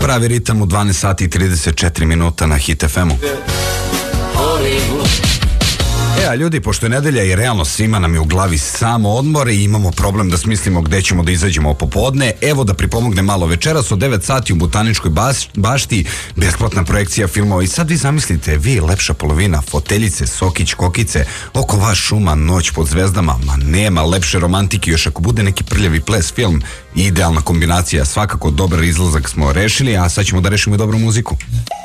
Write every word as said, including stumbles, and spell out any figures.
pravi ritam u dvanaest sati i trideset četiri minuta na Hit F M-u. E, a ljudi, pošto je nedelja i realno svima nam je u glavi samo odmor i imamo problem da smislimo gde ćemo da izađemo popodne, evo da pripomogne malo. Večeras od devet sati u Botaničkoj baš, bašti besplatna projekcija filmova. I sad vi zamislite, vi, lepša polovina, foteljice, sokić, kokice, oko vas šuma, noć pod zvezdama, ma nema lepše romantike. Još ako bude neki prljavi ples film, idealna kombinacija, svakako dobar izlazak smo rešili, a sad ćemo da rešimo i dobru muziku.